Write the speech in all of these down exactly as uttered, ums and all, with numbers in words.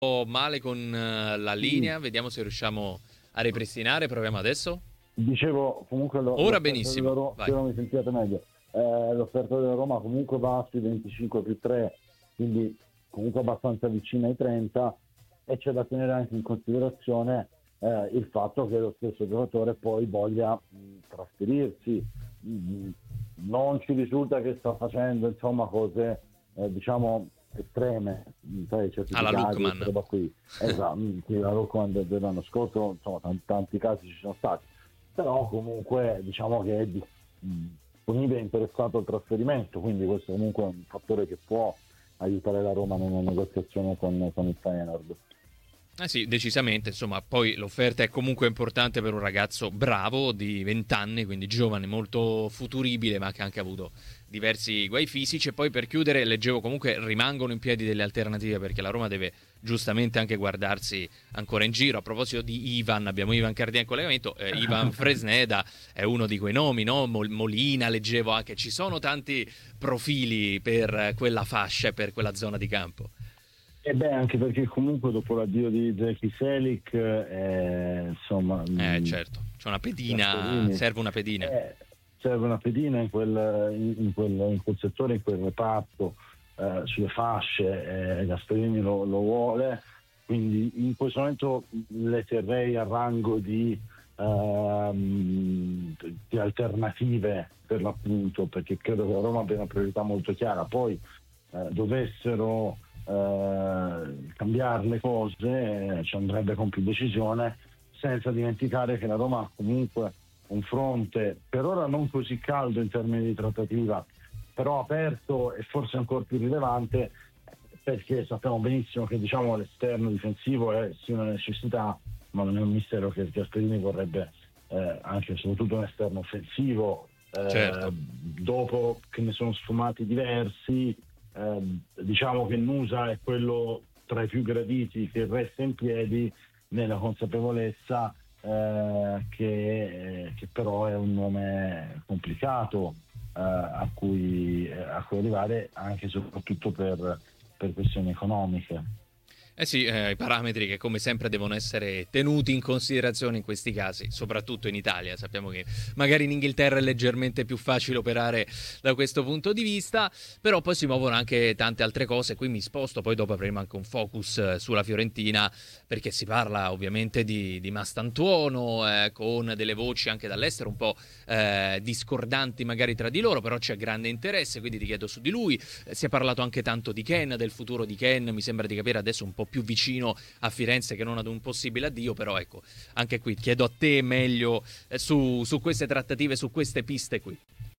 male con eh, la Sì, linea, vediamo se riusciamo a ripristinare, proviamo adesso. dicevo comunque lo- Ora l'offerta della benissimo, Roma, se vai. non mi sentiate meglio, eh, l'offerta della Roma comunque va sui venticinque più tre, quindi comunque abbastanza vicina ai trenta, e c'è da tenere anche in considerazione eh, il fatto che lo stesso giocatore poi voglia mh, trasferirsi. Mh, non ci risulta che sta facendo insomma cose eh, diciamo estreme, mh, sai, Alla certificati, questa Lookman. roba qui. Esatto, mh, sì, la Rockman dell'anno scorso, insomma, tanti, tanti casi ci sono stati, però comunque diciamo che è di- mh, disponibile e interessato al trasferimento, quindi questo comunque è un fattore che può aiutare la Roma nella negoziazione con, con il Feyenoord. Eh sì, decisamente, insomma, poi l'offerta è comunque importante per un ragazzo bravo di venti anni, quindi giovane, molto futuribile, ma che ha anche avuto diversi guai fisici. E poi per chiudere, leggevo comunque rimangono in piedi delle alternative perché la Roma deve giustamente anche guardarsi ancora in giro. A proposito di Ivan, abbiamo Ivan Cardia in collegamento, eh, Ivan Fresneda è uno di quei nomi, no? Mol- Molina, leggevo anche, ci sono tanti profili per quella fascia e per quella zona di campo. E beh, anche perché comunque dopo l'addio di Zeki Selik, eh, insomma, Eh mh, certo, c'è una pedina, Gasperini, serve una pedina. eh, serve una pedina in quel, in, in quel, in quel settore, in quel reparto, eh, sulle fasce, eh, Gasperini lo, lo vuole, quindi in questo momento le terrei a rango di, ehm, di alternative per l'appunto, perché credo che la Roma abbia una priorità molto chiara. Poi eh, dovessero eh, cambiare le cose, eh, ci andrebbe con più decisione, senza dimenticare che la Roma ha comunque un fronte per ora non così caldo in termini di trattativa, però aperto e forse ancora più rilevante, perché sappiamo benissimo che diciamo l'esterno difensivo è sì una necessità, ma non è un mistero che Gasperini vorrebbe eh, anche e soprattutto un esterno offensivo. Eh, Certo. dopo che ne sono sfumati diversi, eh, diciamo che Nusa è quello tra i più graditi che resta in piedi, nella consapevolezza eh, che, eh, che però è un nome complicato eh, a, cui, eh, a cui arrivare, anche e soprattutto per, per questioni economiche. Eh sì, eh, i parametri che come sempre devono essere tenuti in considerazione in questi casi, soprattutto in Italia. Sappiamo che magari in Inghilterra è leggermente più facile operare da questo punto di vista, però poi si muovono anche tante altre cose. Qui mi sposto, poi dopo avremo anche un focus eh, sulla Fiorentina, perché si parla ovviamente di, di Mastantuono, eh, con delle voci anche dall'estero un po' eh, discordanti magari tra di loro, però c'è grande interesse, quindi ti chiedo su di lui. Eh, si è parlato anche tanto di Ken, del futuro di Ken, mi sembra di capire adesso un po' più vicino a Firenze che non ad un possibile addio, però ecco, anche qui chiedo a te meglio eh, su, su queste trattative, su queste piste qui.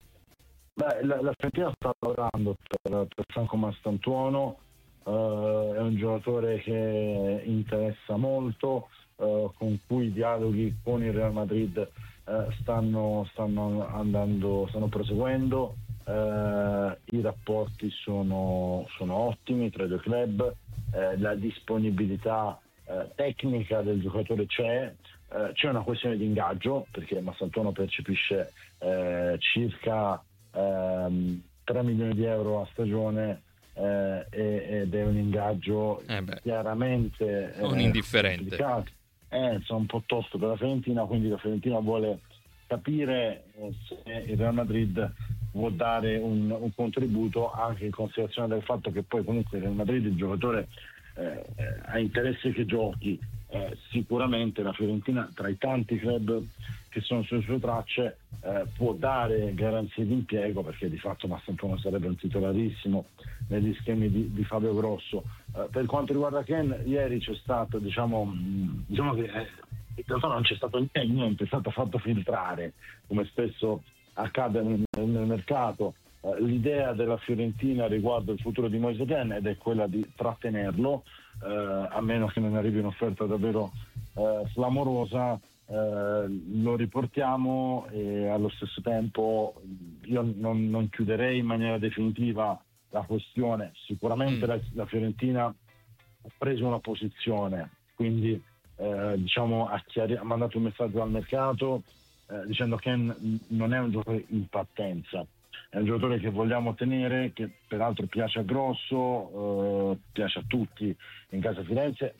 Beh, la, la Fiorentina sta lavorando per, per Franco Mastantuono, eh, è un giocatore che interessa molto, eh, con cui i dialoghi con il Real Madrid eh, stanno, stanno andando, stanno proseguendo, eh, i rapporti sono, sono ottimi tra i due club, eh, la disponibilità eh, tecnica del giocatore c'è, eh, c'è una questione di ingaggio perché Mastantuono percepisce eh, circa ehm, tre milioni di euro a stagione, eh, ed è un ingaggio Eh beh, chiaramente non eh, indifferente. complicato, è insomma, un po' tosto per la Fiorentina, quindi la Fiorentina vuole capire eh, se il Real Madrid vuol dare un, un contributo, anche in considerazione del fatto che poi comunque il Real Madrid il giocatore eh, eh, ha interesse che giochi. Eh, sicuramente la Fiorentina, tra i tanti club che sono sulle sue tracce, eh, può dare garanzie di impiego, perché di fatto Mastantuono sarebbe un titolarissimo negli schemi di, di Fabio Grosso. Eh, per quanto riguarda Ken, ieri c'è stato, diciamo, mh, diciamo che eh, in realtà non c'è stato niente, è stato fatto filtrare, come spesso accade nel, nel mercato, eh, l'idea della Fiorentina riguardo il futuro di Moise Kean, ed è quella di trattenerlo, eh, a meno che non arrivi un'offerta davvero eh, clamorosa. Eh, lo riportiamo, e allo stesso tempo io non, non chiuderei in maniera definitiva la questione. Sicuramente Mm. la, la Fiorentina ha preso una posizione, quindi eh, diciamo ha, chiari- ha mandato un messaggio al mercato eh, dicendo che n- non è un giocatore in partenza, è un giocatore che vogliamo tenere, che peraltro piace a Grosso, eh, piace a tutti in casa Firenze,